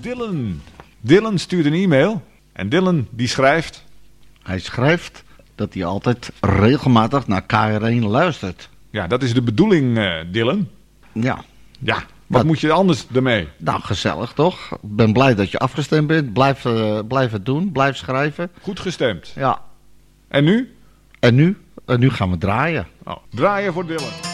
Dylan. Dylan stuurt een e-mail. En Dylan die schrijft... Hij schrijft dat hij altijd regelmatig naar KR1 luistert. Ja, dat is de bedoeling, Dylan. Ja. Ja, wat moet je anders ermee? Nou, gezellig toch? Ik ben blij dat je afgestemd bent. Blijf het doen. Blijf schrijven. Goed gestemd. Ja. En nu? En nu gaan we draaien. Oh, draaien voor Dylan.